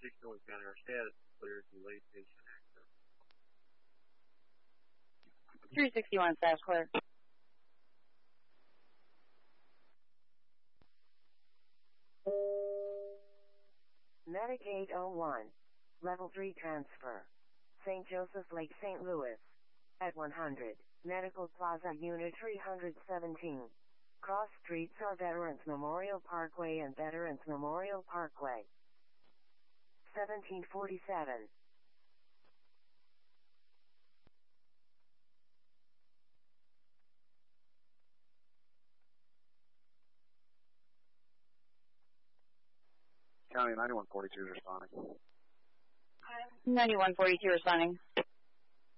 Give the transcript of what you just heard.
6 Orange County, our status is clear to late patient access. 361 status clear. Medic 801. Level 3 transfer. St. Joseph Lake, St. Louis. At 100. Medical Plaza Unit 317. Cross streets are Veterans Memorial Parkway and Veterans Memorial Parkway. 1747. County 9142 responding. 9142 responding.